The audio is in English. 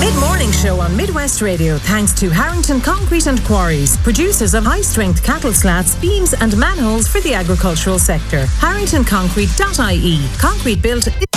Mid-morning show on Midwest Radio thanks to Harrington Concrete and Quarries, producers of high-strength cattle slats, beams and manholes for the agricultural sector. HarringtonConcrete.ie. Concrete built